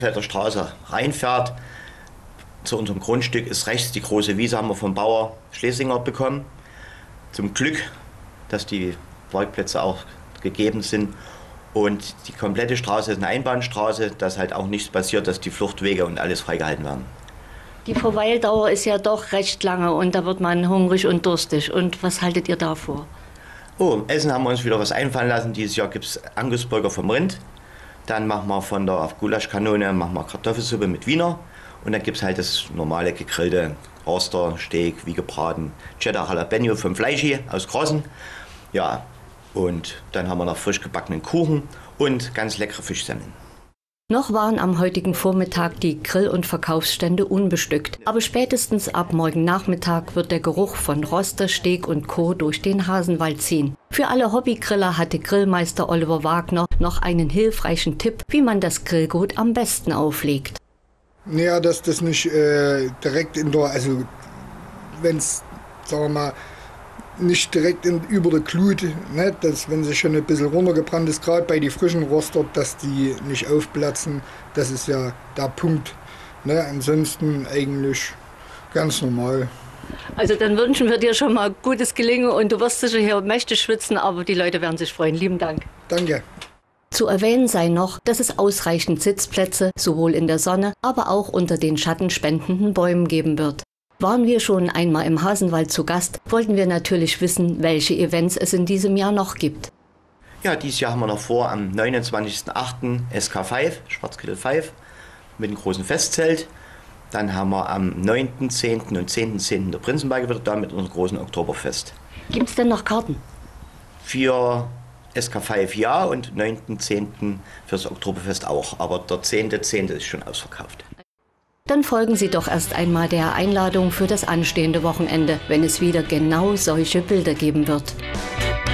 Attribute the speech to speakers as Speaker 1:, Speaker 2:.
Speaker 1: der Straße reinfährt. Zu unserem Grundstück ist rechts die große Wiese, haben wir vom Bauer Schlesinger bekommen. Zum Glück, dass die Parkplätze auch gegeben sind. Und die komplette Straße ist eine Einbahnstraße, dass halt auch nichts passiert, dass die Fluchtwege und alles freigehalten werden.
Speaker 2: Die Verweildauer ist ja doch recht lange und da wird man hungrig und durstig. Und was haltet ihr davor?
Speaker 1: Oh, im Essen haben wir uns wieder was einfallen lassen. Dieses Jahr gibt es Angusburger vom Rind. Dann machen wir von der Gulaschkanone Kartoffelsuppe mit Wiener. Und dann gibt es halt das normale gegrillte Horster, Steak, wie gebraten, Cheddar Jalapeno vom Fleischi aus Grossen. Ja, und dann haben wir noch frisch gebackenen Kuchen und ganz leckere Fischsemmeln.
Speaker 2: Noch waren am heutigen Vormittag die Grill- und Verkaufsstände unbestückt. Aber spätestens ab morgen Nachmittag wird der Geruch von Roster, Steak und Co. durch den Hasenwald ziehen. Für alle Hobbygriller hatte Grillmeister Oliver Wagner noch einen hilfreichen Tipp, wie man das Grillgut am besten auflegt.
Speaker 3: Naja, dass das nicht direkt also wenn es, sagen wir mal, nicht direkt über der Glut, ne, dass wenn sie schon ein bisschen runtergebrannt ist, gerade bei den frischen Roster, dass die nicht aufplatzen, das ist ja der Punkt. Ne, ansonsten eigentlich ganz normal.
Speaker 2: Also dann wünschen wir dir schon mal gutes Gelingen und du wirst sicher hier mächtig schwitzen, aber die Leute werden sich freuen. Lieben Dank.
Speaker 3: Danke.
Speaker 2: Zu erwähnen sei noch, dass es ausreichend Sitzplätze sowohl in der Sonne, aber auch unter den schattenspendenden Bäumen geben wird. Waren wir schon einmal im Hasenwald zu Gast, wollten wir natürlich wissen, welche Events es in diesem Jahr noch gibt.
Speaker 1: Ja, dieses Jahr haben wir noch vor, am 29.08. SK5, Schwarzkittel 5, mit einem großen Festzelt. Dann haben wir am 9.10. und 10.10. der Prinzenberger wieder da mit unserem großen Oktoberfest.
Speaker 2: Gibt es denn noch Karten?
Speaker 1: Für SK5 ja und 9.10. für das Oktoberfest auch. Aber der 10.10. ist schon ausverkauft.
Speaker 2: Dann folgen Sie doch erst einmal der Einladung für das anstehende Wochenende, wenn es wieder genau solche Bilder geben wird.